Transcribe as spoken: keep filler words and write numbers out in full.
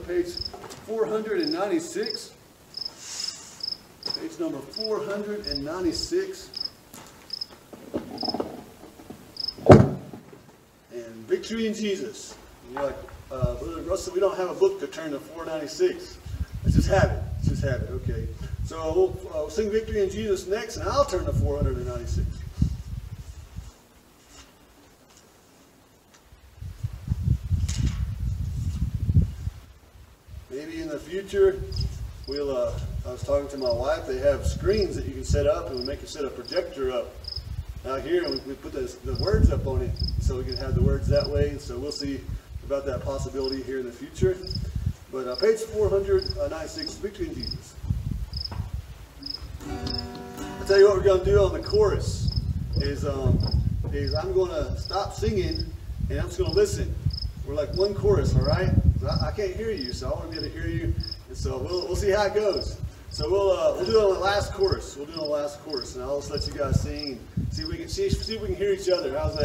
page four hundred ninety-six. Page number four hundred ninety-six. And Victory in Jesus. And you're like, uh, Brother Russell, we don't have a book to turn to four ninety-six. Let's just have it. Let's just have it. Okay. So we'll uh, sing Victory in Jesus next, and I'll turn to four hundred ninety-six. Maybe in the future, we'll, uh, I was talking to my wife, they have screens that you can set up, and we make you set a projector up out here, and we, we put the, the words up on it, so we can have the words that way. And so we'll see about that possibility here in the future. But uh, page four hundred ninety-six, Victory in Jesus. I'll tell you what we're going to do on the chorus is, um, is I'm going to stop singing, and I'm just going to listen. We're like one chorus, all right? I, I can't hear you, so I want to be able to hear you. And so we'll, we'll see how it goes. So we'll uh, we'll do it on the last chorus. We'll do it on the last chorus, and I'll just let you guys sing and see if we can see, see if we can hear each other. How's that?